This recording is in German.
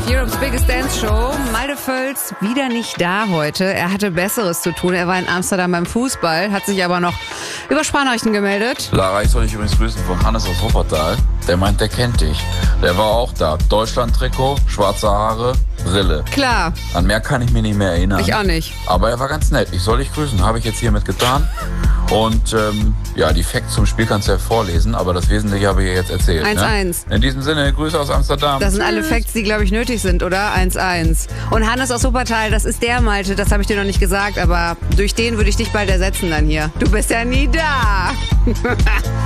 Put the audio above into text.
Europe's Biggest Dance Show. Malte Völz wieder nicht da heute. Er hatte Besseres zu tun. Er war in Amsterdam beim Fußball, hat sich aber noch über Sprachnachrichten gemeldet. Lara, ich soll dich übrigens grüßen von Hannes aus Wuppertal. Der meint, der kennt dich. Der war auch da. Deutschland-Trikot, schwarze Haare, Brille. Klar. An mehr kann ich mich nicht mehr erinnern. Ich auch nicht. Aber er war ganz nett. Ich soll dich grüßen. Habe ich jetzt hiermit getan. Und die Facts zum Spiel kannst du ja vorlesen, aber das Wesentliche habe ich ja jetzt erzählt. 1-1. Ne? In diesem Sinne, Grüße aus Amsterdam. Das sind alle Facts, die, glaube ich, nötig sind, oder? 1-1. Und Hannes aus Wuppertal, das ist der Malte, das habe ich dir noch nicht gesagt, aber durch den würde ich dich bald ersetzen dann hier. Du bist ja nie da.